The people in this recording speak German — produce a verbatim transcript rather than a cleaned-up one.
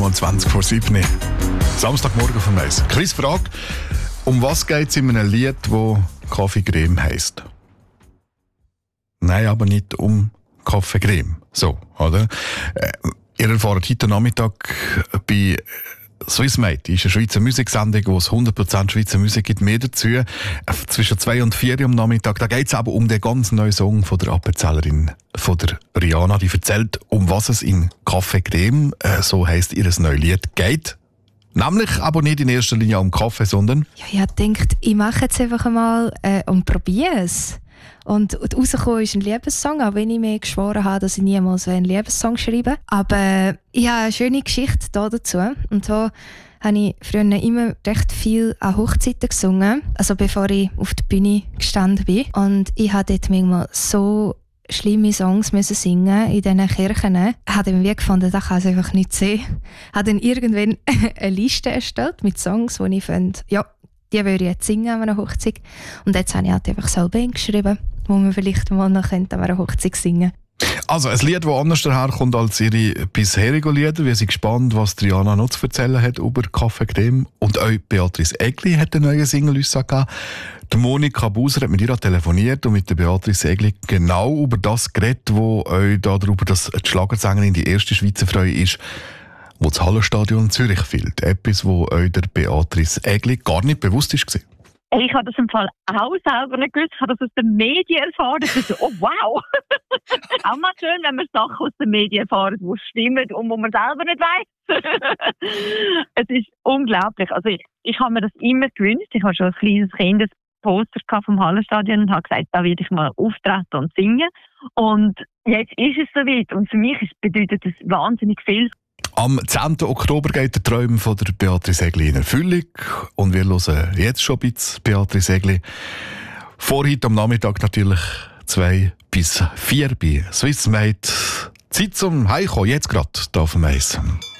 mal zwanzig vor sieben. Samstagmorgen vom Eis. Quizfrage. Um was geht es in einem Lied, das Kaffeecreme heisst? Nein, aber nicht um Kaffeecreme. So, oder? Äh, ihr erfahrt heute Nachmittag bei Swissmate, ist eine Schweizer Musiksendung, wo es hundert Prozent Schweizer Musik gibt. Mehr dazu zwischen zwei und vier am Nachmittag. Da geht es aber um den ganz neuen Song von der Appenzellerin, von der Rihanna. Die erzählt, um was es in Kaffeecreme, äh, so heisst ihr neues Lied, geht. Nämlich aber nicht in erster Linie um Kaffee, sondern... Ja, ich habe gedacht, ich mache jetzt einfach einmal äh, und probiere es. Und rausgekommen ist ein Liebessong, auch wenn ich mir geschworen habe, dass ich niemals einen Liebessong schreibe. Aber ich habe eine schöne Geschichte da dazu. Und so habe ich früher immer recht viel an Hochzeiten gesungen, also bevor ich auf der Bühne gestanden bin. Und ich habe dort manchmal so schlimme Songs müssen singen in diesen Kirchen. Ich habe dann wie gefunden, das kann ich einfach nicht sehen. Ich habe dann irgendwann eine Liste erstellt mit Songs, die ich finde, ja, die würde ich jetzt singen an einer Hochzeit. Und jetzt habe ich halt einfach selber hingeschrieben, wo man vielleicht mal noch an einer Hochzeit singen könnte. Also ein Lied, das anders daherkommt als ihre bisherigen Lieder. Wir sind gespannt, was Rihanna noch zu erzählen hat über Kaffeecreme. Und auch Beatrice Egli hat eine neue Single gegeben. Die Monika Buser hat mit ihr telefoniert und mit der Beatrice Egli genau über das geredet, wo euch darüber, dass die Schlagersängerin die erste Schweizer Frau ist, wo das Hallenstadion Zürich fehlt. Etwas, wo euch der Beatrice Egli gar nicht bewusst war. Ich habe das im Fall auch selber nicht gewusst. Ich habe das aus den Medien erfahren. Ich dachte, oh wow! Auch mal schön, wenn man Sachen aus den Medien erfahren, die stimmen und wo man selber nicht weiss. Es ist unglaublich. Also ich, ich habe mir das immer gewünscht. Ich habe schon als kleines Kind ein Poster vom Hallenstadion und habe gesagt, da werde ich mal auftreten und singen. Und jetzt ist es soweit. Und für mich ist, bedeutet das wahnsinnig viel. Am zehnten Oktober geht der Traum von der Beatrice Egli in Erfüllung. Und wir hören jetzt schon ein bisschen Beatrice Egli. Vor heute am Nachmittag natürlich zwei bis vier bei Swissmate. Zeit zum Heimkommen, jetzt gerade hier auf dem Eis.